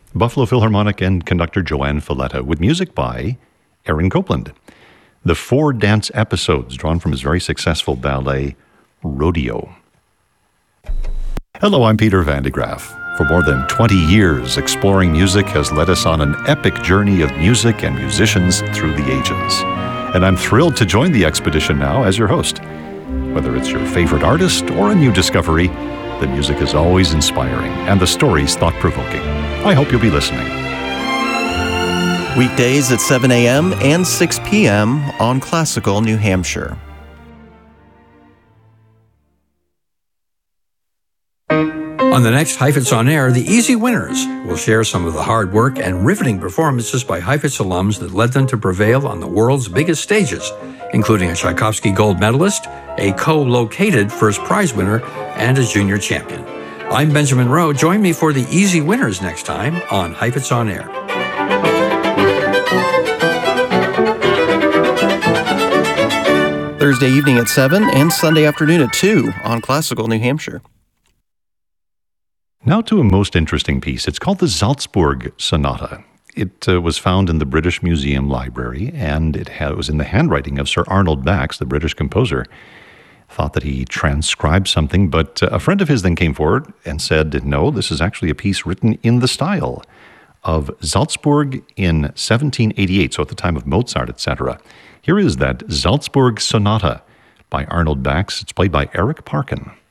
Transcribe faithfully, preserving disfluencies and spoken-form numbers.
Buffalo Philharmonic and conductor Joanne Falletta, with music by Aaron Copland. The four dance episodes drawn from his very successful ballet, Rodeo. Hello, I'm Peter Van de Graaff. For more than twenty years, Exploring Music has led us on an epic journey of music and musicians through the ages. And I'm thrilled to join the expedition now as your host. Whether it's your favorite artist or a new discovery, the music is always inspiring and the stories thought-provoking. I hope you'll be listening. Weekdays at seven a.m. and six p.m. on Classical New Hampshire. On the next Heifetz On Air, the Easy Winners will share some of the hard work and riveting performances by Heifetz alums that led them to prevail on the world's biggest stages, including a Tchaikovsky Gold Medalist, a co-located first prize winner, and a junior champion. I'm Benjamin Rowe. Join me for the Easy Winners next time on Heifetz On Air. Thursday evening at seven and Sunday afternoon at two on Classical New Hampshire. Now to a most interesting piece. It's called the Salzburg Sonata. It uh, was found in the British Museum Library, and it, ha- it was in the handwriting of Sir Arnold Bax, the British composer. Thought that he transcribed something, but uh, a friend of his then came forward and said, no, this is actually a piece written in the style of Salzburg in seventeen eighty-eight, so at the time of Mozart, et cetera. Here is that Salzburg Sonata by Arnold Bax. It's played by Eric Parkin.